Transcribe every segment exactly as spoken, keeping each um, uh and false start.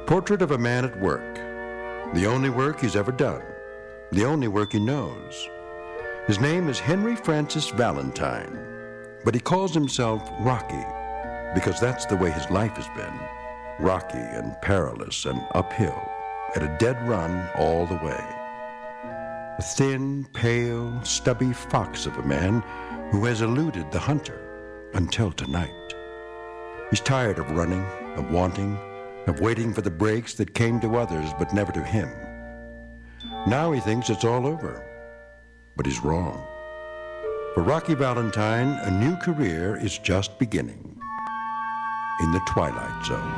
Portrait of a man at work. The only work he's ever done. The only work he knows. His name is Henry Francis Valentine, but he calls himself Rocky because that's the way his life has been. Rocky and perilous and uphill, at a dead run all the way. A thin, pale, stubby fox of a man who has eluded the hunter until tonight. He's tired of running, of wanting, of waiting for the breaks that came to others but never to him. Now he thinks it's all over, but he's wrong. For Rocky Valentine, a new career is just beginning in the Twilight Zone.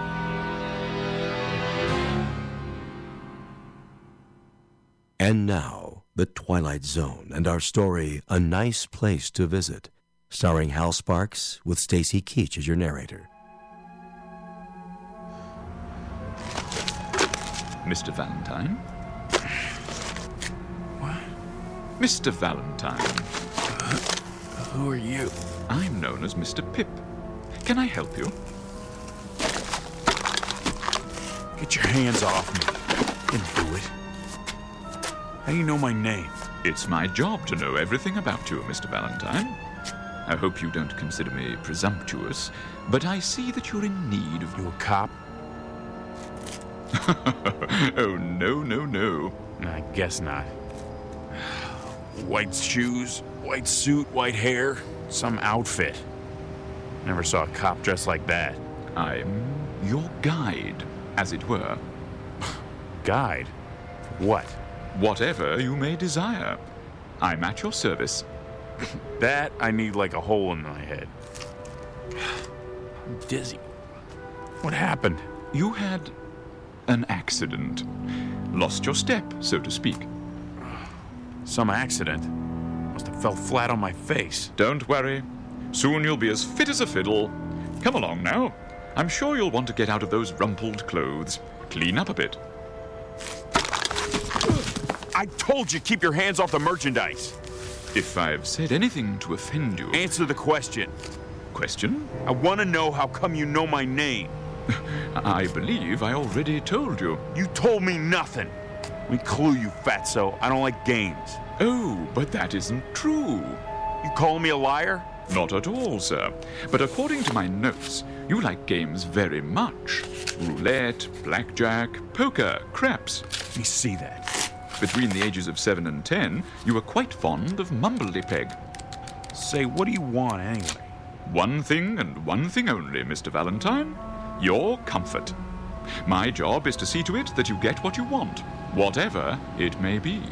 And now, The Twilight Zone and our story, A Nice Place to Visit, starring Hal Sparks with Stacy Keach as your narrator. Mister Valentine? What? Mister Valentine. Uh, who are you? I'm known as Mister Pip. Can I help you? Get your hands off me. Didn't do it. How do you know my name? It's my job to know everything about you, Mister Valentine. I hope you don't consider me presumptuous, but I see that you're in need of... You a cop? Oh, no, no, no. I guess not. White shoes, white suit, white hair, some outfit. Never saw a cop dressed like that. I'm your guide, as it were. Guide? For what? Whatever you may desire. I'm at your service. That I need like a hole in my head. I'm dizzy. What happened? You had an accident. Lost your step, so to speak. Some accident? Must have fell flat on my face. Don't worry. Soon you'll be as fit as a fiddle. Come along now. I'm sure you'll want to get out of those rumpled clothes. Clean up a bit. I told you, keep your hands off the merchandise. If I've said anything to offend you... Answer the question. Question? I want to know how come you know my name. I believe I already told you. You told me nothing. We clue, you fatso. I don't like games. Oh, but that isn't true. You calling me a liar? Not at all, sir. But according to my notes, you like games very much. Roulette, blackjack, poker, craps. Let me see that. Between the ages of seven and ten, you were quite fond of Mumbledy-Peg. Say, what do you want anyway? One thing and one thing only, Mister Valentine. Your comfort. My job is to see to it that you get what you want, whatever it may be.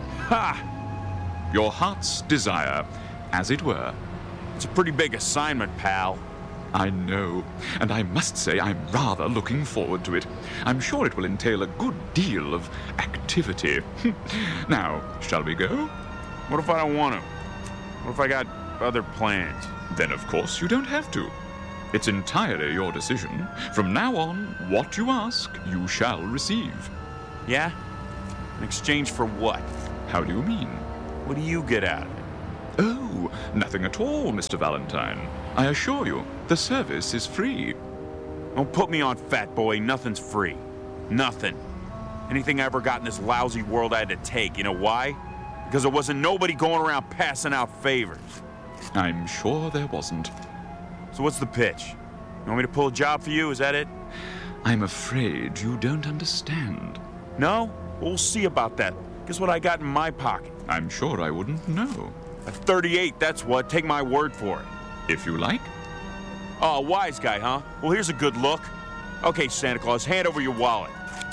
Ha! Your heart's desire, as it were. It's a pretty big assignment, pal. I know, and I must say I'm rather looking forward to it. I'm sure it will entail a good deal of activity. Now, shall we go? What if I don't want to? What if I got other plans? Then, of course, you don't have to. It's entirely your decision. From now on, what you ask, you shall receive. Yeah? In exchange for what? How do you mean? What do you get out of it? Oh, nothing at all, Mister Valentine. I assure you, the service is free. Don't put me on, fat boy. Nothing's free. Nothing. Anything I ever got in this lousy world I had to take. You know why? Because there wasn't nobody going around passing out favors. I'm sure there wasn't. So what's the pitch? You want me to pull a job for you? Is that it? I'm afraid you don't understand. No? Well, we'll see about that. Guess what I got in my pocket? I'm sure I wouldn't know. A thirty-eight, that's what. Take my word for it. If you like. Oh, a wise guy, huh? Well, here's a good look. Okay, Santa Claus, hand over your wallet.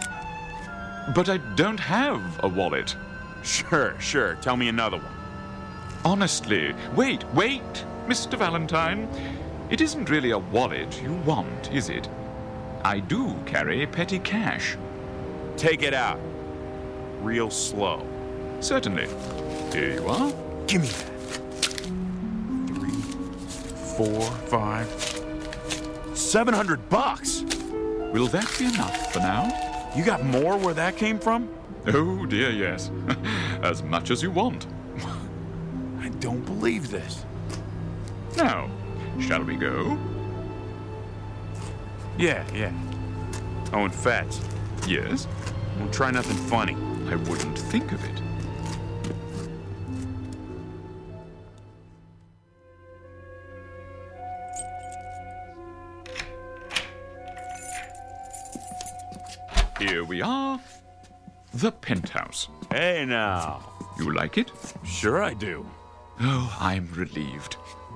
But I don't have a wallet. Sure, sure. Tell me another one. Honestly. Wait, wait, Mister Valentine. It isn't really a wallet you want, is it? I do carry petty cash. Take it out. Real slow. Certainly. Here you are. Give me that. Three, four, five, seven hundred bucks. Will that be enough for now? You got more where that came from? Oh, dear, yes. As much as you want. I don't believe this. Now, shall we go? Yeah, yeah. Oh, and Fats, Yes? We'll try nothing funny. I wouldn't think of it. Here we are. The penthouse. Hey now. You like it? Sure I do. Oh, I'm relieved.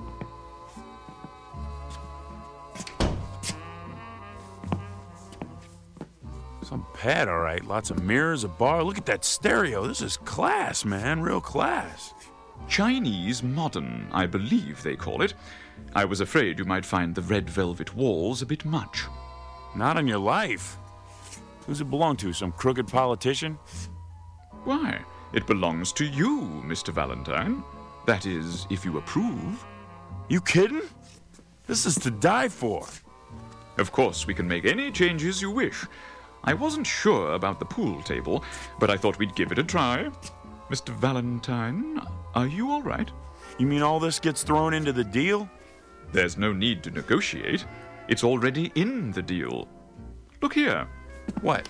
Some pad, all right. Lots of mirrors, a bar. Look at that stereo. This is class, man. Real class. Chinese modern, I believe they call it. I was afraid you might find the red velvet walls a bit much. Not on your life. Who's it belong to? Some crooked politician? Why, it belongs to you, Mister Valentine. That is, if you approve. You kidding? This is to die for. Of course, we can make any changes you wish. I wasn't sure about the pool table, but I thought we'd give it a try. Mister Valentine, are you all right? You mean all this gets thrown into the deal? There's no need to negotiate. It's already in the deal. Look here. What?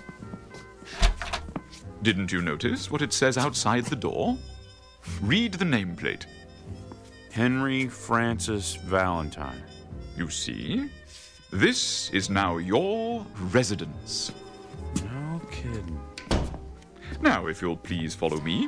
Didn't you notice what it says outside the door? Read the nameplate. Henry Francis Valentine. You see? This is now your residence. No kidding. Now, if you'll please follow me.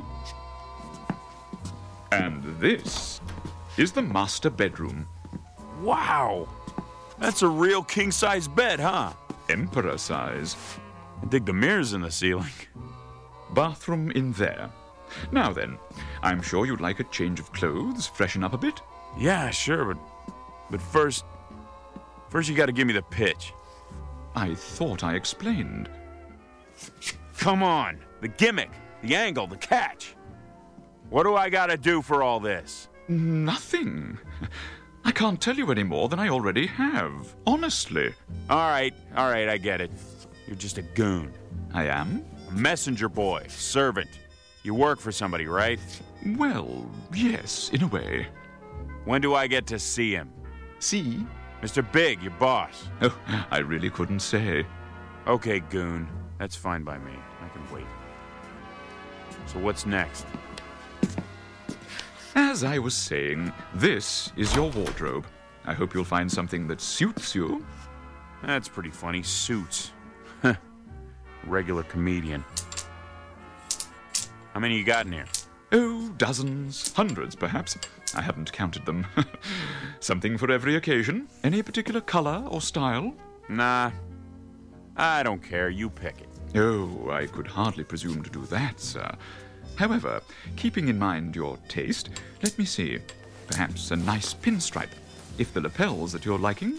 And this is the master bedroom. Wow! That's a real king-size bed, huh? Emperor size. I dig the mirrors in the ceiling. Bathroom in there. Now then, I'm sure you'd like a change of clothes, freshen up a bit. Yeah, sure, but but first, first you got to give me the pitch. I thought I explained. Come on, the gimmick, the angle, the catch. What do I got to do for all this? Nothing. I can't tell you any more than I already have, honestly. All right, all right, I get it. You're just a goon. I am? A messenger boy, servant. You work for somebody, right? Well, yes, in a way. When do I get to see him? See? Mister Big, your boss. Oh, I really couldn't say. Okay, goon. That's fine by me. I can wait. So what's next? As I was saying, this is your wardrobe. I hope you'll find something that suits you. That's pretty funny. Suits. Regular comedian. How many you got in here? Oh, dozens, hundreds perhaps. I haven't counted them. Something for every occasion. Any particular color or style? Nah. I don't care. You pick it. Oh, I could hardly presume to do that, sir. However, keeping in mind your taste, let me see. Perhaps a nice pinstripe, if the lapels that you're liking.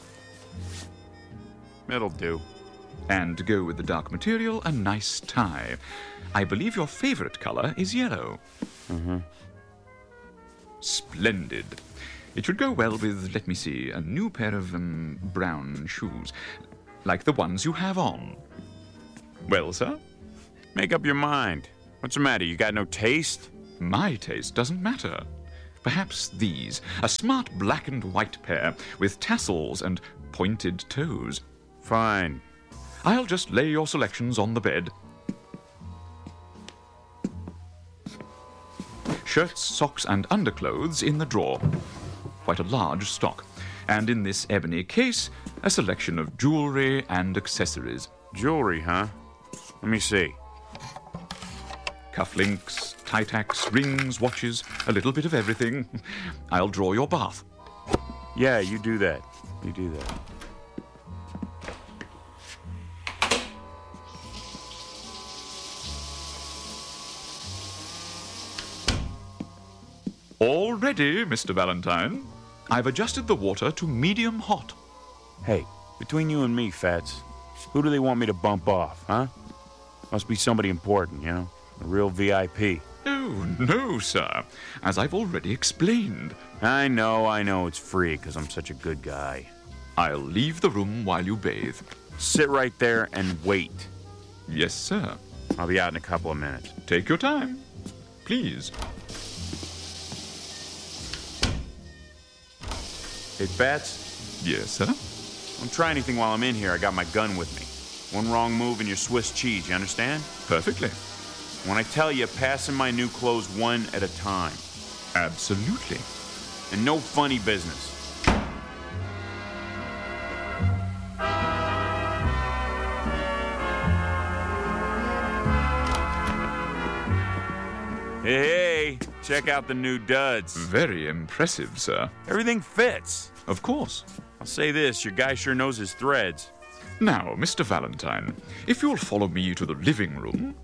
It'll do. And to go with the dark material, a nice tie. I believe your favorite color is yellow. Mm-hmm. Splendid. It should go well with, let me see, a new pair of um, brown shoes, like the ones you have on. Well, sir? Make up your mind. What's the matter? You got no taste? My taste doesn't matter. Perhaps these, a smart black and white pair with tassels and pointed toes. Fine. I'll just lay your selections on the bed. Shirts, socks, and underclothes in the drawer. Quite a large stock. And in this ebony case, a selection of jewelry and accessories. Jewelry, huh? Let me see. Cufflinks, tie-tacks, rings, watches, a little bit of everything. I'll draw your bath. Yeah, you do that. You do that. All ready, Mister Valentine. I've adjusted the water to medium hot. Hey, between you and me, Fats, who do they want me to bump off, huh? Must be somebody important, you know? A real V I P. Oh, no, sir. As I've already explained. I know, I know it's free because I'm such a good guy. I'll leave the room while you bathe. Sit right there and wait. Yes, sir. I'll be out in a couple of minutes. Take your time. Please. Hey, Fats? Yes, sir? Don't try anything while I'm in here. I got my gun with me. One wrong move and you're Swiss cheese, you understand? Perfectly. When I tell you, pass in my new clothes one at a time. Absolutely. And no funny business. Hey, hey, check out the new duds. Very impressive, sir. Everything fits. Of course. I'll say this, your guy sure knows his threads. Now, Mister Valentine, if you'll follow me to the living room.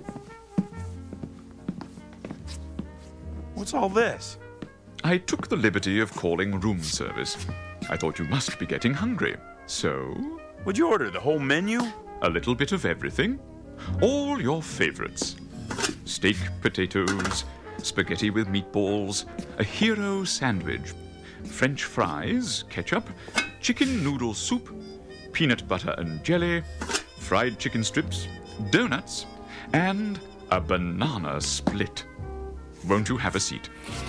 What's all this? I took the liberty of calling room service. I thought you must be getting hungry. So, What'd you order, the whole menu? a little bit of everything. All your favorites. Steak, potatoes, spaghetti with meatballs, a hero sandwich, French fries, ketchup, chicken noodle soup, peanut butter and jelly, fried chicken strips, donuts, and a banana split. Won't you have a seat?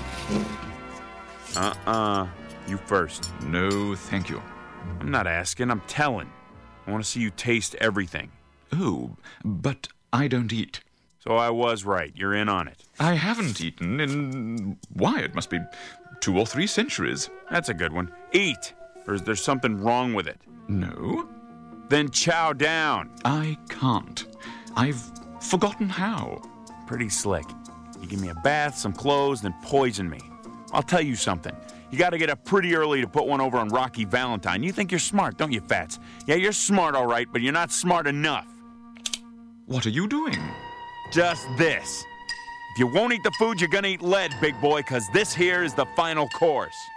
Uh-uh. You first. No, thank you. I'm not asking, I'm telling. I want to see you taste everything. Oh, but I don't eat. So I was right. You're in on it. I haven't eaten in, why, it must be two or three centuries. That's a good one. Eat. Or is there something wrong with it? No, Then chow down. I can't. I've forgotten how. Pretty slick. You give me a bath, some clothes, then poison me. I'll tell you something. You got to get up pretty early to put one over on Rocky Valentine. You think you're smart, don't you, Fats? Yeah, you're smart, all right, but you're not smart enough. What are you doing? Just this. If you won't eat the food, you're gonna eat lead, big boy, because this here is the final course.